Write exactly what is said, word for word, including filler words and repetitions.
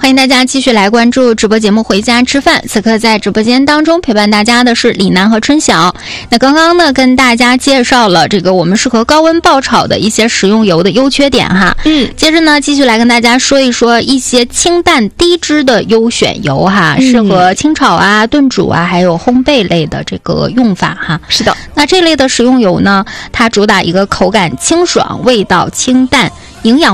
欢迎大家继续来关注直播节目回家吃饭。此刻在直播间当中陪伴大家的是李楠和春晓。那刚刚呢跟大家介绍了这个我们适合高温爆炒的一些食用油的优缺点哈。 嗯， 接着呢继续来跟大家说一说一些清淡低脂的优选油哈，适合清炒啊、炖煮啊还有烘焙类的这个用法哈。 是的， 那这类的食用油呢，它主打一个口感清爽、味道清淡、营养